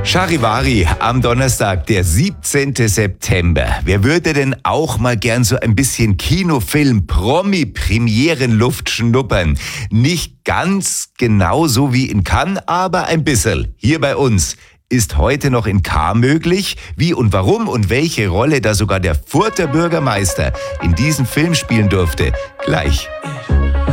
Charivari am Donnerstag, der 17. September. Wer würde denn auch mal gern so ein bisschen Kinofilm, Promi-Premierenluft schnuppern? Nicht ganz genauso wie in Cannes, aber ein bisschen. Hier bei uns. Ist heute noch in K möglich? Wie und warum und welche Rolle da sogar der Further Bürgermeister in diesem Film spielen durfte? Gleich.